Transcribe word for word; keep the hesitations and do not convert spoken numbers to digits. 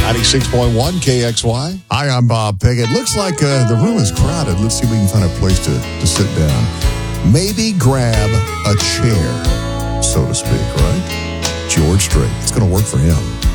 ninety-six point one K X Y. Hi, I'm Bob Pickett. Looks like uh, the room is crowded. Let's see if we can find a place to, to sit down. Maybe grab a chair, so to speak, right? George Strait. It's going to work for him.